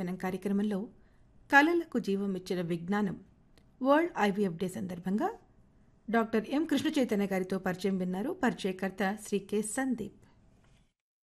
దర్శనం కార్యక్రమంలో కళలకు జీవం ఇచ్చిన విజ్ఞానం వరల్డ్ ఐవీఎఫ్ డే సందర్భంగా డాక్టర్ ఎం కృష్ణ చైతన్య గారితో పరిచయం విన్నారు. పరిచయకర్త శ్రీ కె సందీప్.